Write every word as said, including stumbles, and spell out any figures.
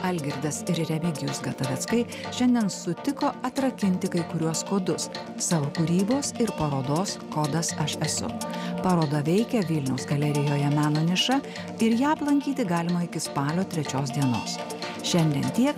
Algirdas ir Remigijus Gataveckai šiandien sutiko atrakinti kai kuriuos kodus savo kūrybos ir parodos Kodas aš esu. Paroda veikia Vilniaus galerijoje Meno niša ir ją aplankyti galima iki spalio trečios dienos. Šiandien tiek.